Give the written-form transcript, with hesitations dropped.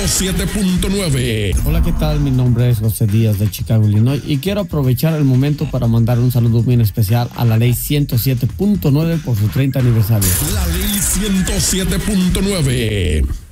107.9. Hola, ¿qué tal? Mi nombre es José Díaz de Chicago, Illinois, y quiero aprovechar el momento para mandar un saludo muy especial a la ley 107.9 por su 30 aniversario. La ley 107.9.